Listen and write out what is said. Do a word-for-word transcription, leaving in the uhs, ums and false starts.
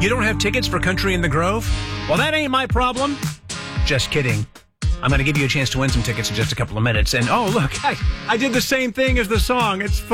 You don't have tickets for Country in the Grove? Well, that ain't my problem. Just kidding. I'm going to give you a chance to win some tickets in just a couple of minutes. And, oh, look, I, I did the same thing as the song. It's fun.